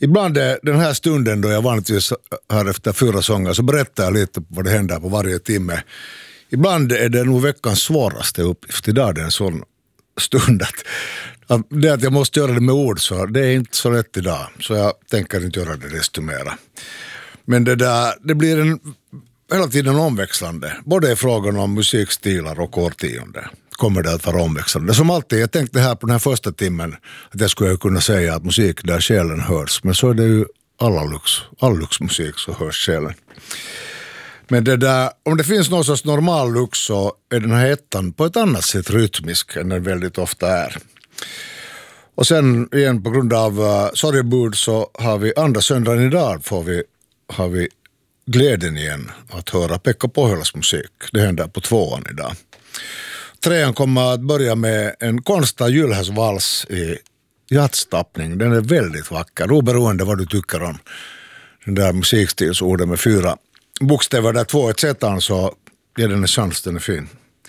Ibland är den här stunden då jag vanligtvis har efter 4 sånger så berättar jag lite vad det händer på varje timme. Ibland är det nog veckans svåraste uppgift. Idag är det en sån stund att det att jag måste göra det med ord, så det är inte så lätt idag. Så jag tänker inte göra det desto mera. Men det blir hela tiden omväxlande. Både i frågan om musikstilar och årtionde kommer det att vara omväxlande. Som alltid, jag tänkte här på den här första timmen att jag skulle kunna säga att musik där själen hörs. Men så är det ju all luxmusik så hörs själen. Men om det finns någon sorts normal lux så är den här ettan på ett annat sätt rytmisk än den väldigt ofta är. Och sen igen på grund av sorgebud så har vi andra söndagen idag har vi glädjen igen att höra Pekka Pohjolas musik. Det händer på 2:an idag. 3:an kommer att börja med en Konsta Gylhäsvals i jazztappning. Den är väldigt vacker, oberoende vad du tycker om den där musikstilsorden med 4 bokstäver där 2 är zetan, så ger den en chans, den är fin.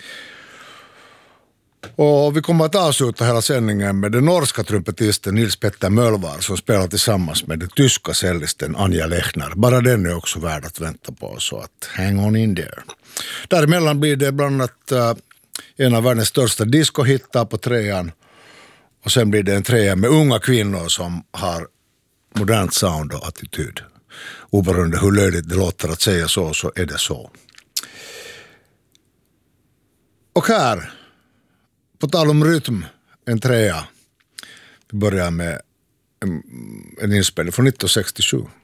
Och vi kommer att avsluta hela sändningen med den norska trumpetisten Nils Petter Mölvar som spelar tillsammans med den tyska cellisten Anja Lechner. Bara den är också värd att vänta på, så att hang on in there. Däremellan blir det bland annat en av världens största discohittar på 3:an. Och sen blir det en 3:a med unga kvinnor som har modernt sound och attityd. Oberoende hur löjligt det låter att säga så är det så. Och här, på tal om rytm, en 3:a. Vi börjar med en inspelning från 1967.